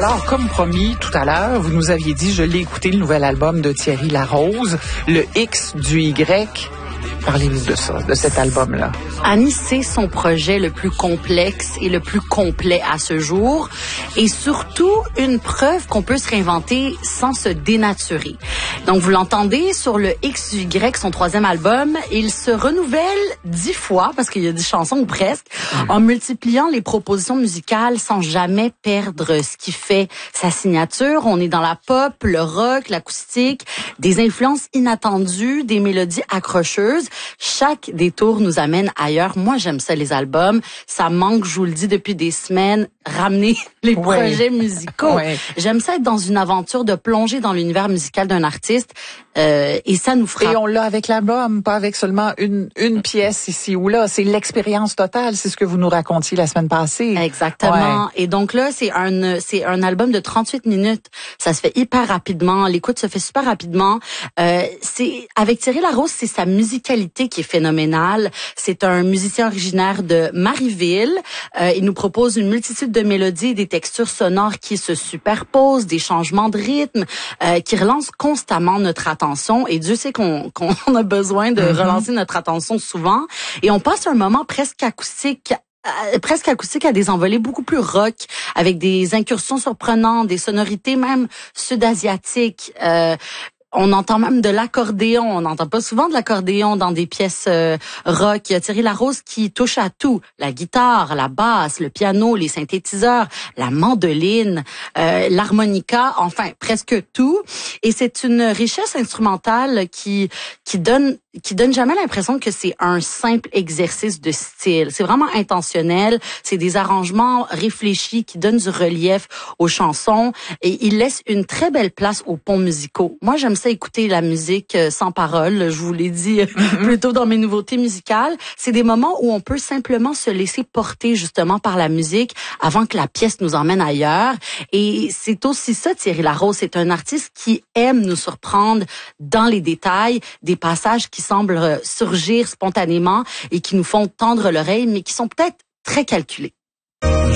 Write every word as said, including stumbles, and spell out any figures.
Alors, comme promis tout à l'heure, vous nous aviez dit, je l'ai écouté, le nouvel album de Thierry Larose, le X du Y. Parlez-nous de ça, de cet album-là. Annie, c'est son projet le plus complexe et le plus complet à ce jour. Et surtout, une preuve qu'on peut se réinventer sans se dénaturer. Donc, vous l'entendez sur le X du Y, son troisième album. Il se renouvelle dix fois, parce qu'il y a dix chansons ou presque, mmh. en multipliant les propositions musicales sans jamais perdre ce qui fait sa signature. On est dans la pop, le rock, l'acoustique, des influences inattendues, des mélodies accrocheuses. Chaque détour nous amène ailleurs. Moi, j'aime ça, les albums. Ça manque, je vous le dis, depuis des semaines, ramener les ouais. projets musicaux. Ouais. J'aime ça être dans une aventure de plonger dans l'univers musical d'un artiste. Euh, et ça nous fera... Et on l'a avec l'album, pas avec seulement une, une pièce ici ou là. C'est l'expérience totale. C'est ce que vous nous racontiez la semaine passée. Exactement. Ouais. Et donc là, c'est un, c'est un album de trente-huit minutes. Ça se fait hyper rapidement. L'écoute se fait super rapidement. Euh, c'est, avec Thierry Larose, c'est sa musicalité qui est phénoménale. C'est un musicien originaire de Marieville. Euh, il nous propose une multitude de mélodies, des textures sonores qui se superposent, des changements de rythme, euh, qui relancent constamment notre attention. Et Dieu sait qu'on, qu'on a besoin de mm-hmm. relancer notre attention souvent. Et on passe un moment presque acoustique Euh, presque acoustique à des envolées beaucoup plus rock, avec des incursions surprenantes, des sonorités même sud-asiatiques. Euh, On entend même de l'accordéon. On n'entend pas souvent de l'accordéon dans des pièces euh, rock. Il y a Thierry Larose qui touche à tout. La guitare, la basse, le piano, les synthétiseurs, la mandoline, euh, l'harmonica, enfin, presque tout. Et c'est une richesse instrumentale qui qui donne qui donne jamais l'impression que c'est un simple exercice de style. C'est vraiment intentionnel. C'est des arrangements réfléchis qui donnent du relief aux chansons. Et il laisse une très belle place aux ponts musicaux. Moi, j'aime ça écouter la musique sans parole. Je vous l'ai dit mm-hmm. plus tôt dans mes nouveautés musicales. C'est des moments où on peut simplement se laisser porter justement par la musique avant que la pièce nous emmène ailleurs. Et c'est aussi ça, Thierry Larose. C'est un artiste qui aime nous surprendre dans les détails, des passages qui semblent surgir spontanément et qui nous font tendre l'oreille, mais qui sont peut-être très calculés.